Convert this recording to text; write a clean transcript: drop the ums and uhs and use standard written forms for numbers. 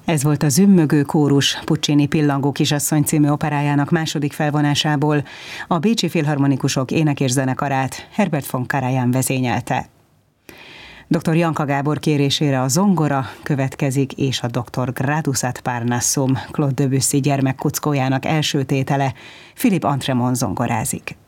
Ez volt a Zümmögő kórus Puccini Pillangó kisasszony című operájának második felvonásából. A Bécsi Filharmonikusok ének- és zenekarát Herbert von Karajan vezényelte. Dr. Janka Gábor kérésére a zongora következik, és a Dr. Gradus ad Parnassum Claude Debussy gyermekkuckójának első tétele. Philippe Antremont zongorázik.